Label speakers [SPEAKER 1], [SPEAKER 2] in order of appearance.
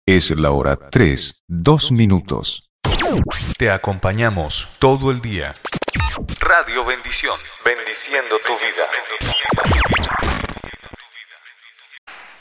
[SPEAKER 1] Es la hora 3, 2 minutos.
[SPEAKER 2] Te acompañamos todo el día. Radio Bendición, bendiciendo tu vida.